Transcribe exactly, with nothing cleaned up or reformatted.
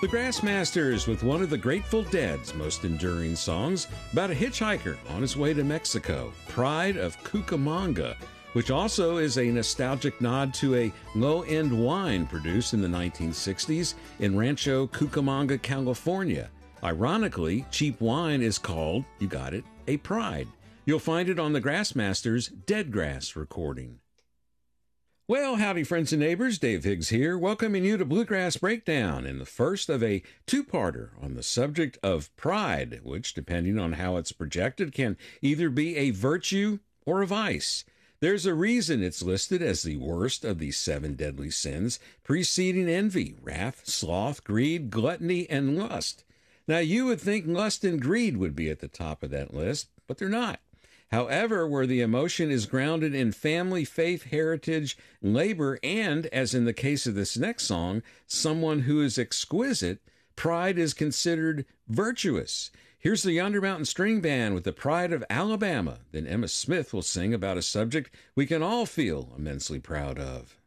The Grassmasters with one of the Grateful Dead's most enduring songs about a hitchhiker on his way to Mexico, Pride of Cucamonga, which also is a nostalgic nod to a low-end wine produced in the nineteen sixties in Rancho Cucamonga, California. Ironically, cheap wine is called, you got it, a Pride. You'll find it on the Grassmasters' Dead Grass recording. Well, howdy friends and neighbors, Dave Higgs here, welcoming you to Bluegrass Breakdown in the first of a two-parter on the subject of pride, which, depending on how it's projected, can either be a virtue or a vice. There's a reason it's listed as the worst of the seven deadly sins, preceding envy, wrath, sloth, greed, gluttony, and lust. Now, you would think lust and greed would be at the top of that list, but they're not. However, where the emotion is grounded in family, faith, heritage, labor, and, as in the case of this next song, someone who is exquisite, pride is considered virtuous. Here's the Yonder Mountain String Band with the Pride of Alabama. Then Emma Smith will sing about a subject we can all feel immensely proud of.